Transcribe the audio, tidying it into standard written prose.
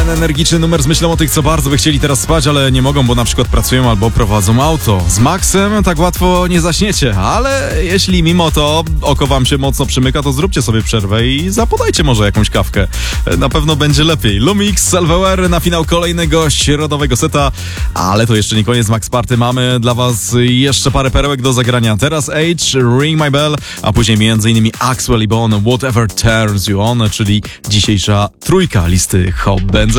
energiczny numer z myślą o tych, co bardzo by chcieli teraz spać, ale nie mogą, bo na przykład pracują albo prowadzą auto. Z Maxem tak łatwo nie zaśniecie, ale jeśli mimo to oko wam się mocno przymyka, to zróbcie sobie przerwę i zapodajcie może jakąś kawkę. Na pewno będzie lepiej. Lumix, Salveware, na finał kolejny gość środowego seta, ale to jeszcze nie koniec Max Party. Mamy dla was jeszcze parę perełek do zagrania. Teraz Age, Ring My Bell, a później m.in. Axwell i Bon, Whatever Turns You On, czyli dzisiejsza trójka listy Hot Benz.